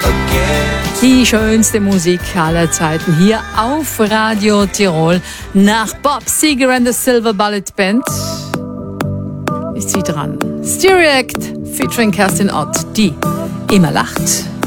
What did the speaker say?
Die schönste Musik aller Zeiten hier auf Radio Tirol. Nach Bob Seger and the Silver Bullet Band ist sie dran. Stereo Act featuring Kerstin Ott, die immer lacht.